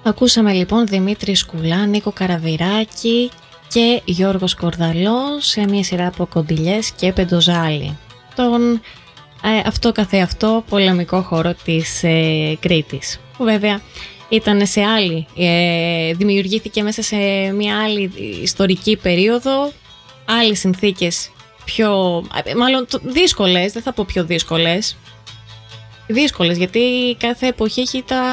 Ακούσαμε λοιπόν Δημήτρη Σκουλά, Νίκο Καραβυράκη και Γιώργο Σκορδαλό σε μια σειρά από κοντιλιές και Πεντοζάλη. Τον αυτό καθεαυτό πολεμικό χώρο της Κρήτης, που βέβαια ήταν σε άλλη, δημιουργήθηκε μέσα σε μια άλλη ιστορική περίοδο, άλλες συνθήκες πιο, μάλλον δύσκολες, δεν θα πω πιο δύσκολες, γιατί κάθε εποχή έχει τα